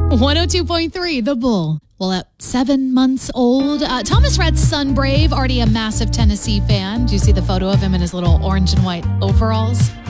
102.3, The Bull. Well, at 7 months old, Thomas Rhett's son, Brave, already a massive Tennessee fan. Do you see the photo of him in his little orange and white overalls?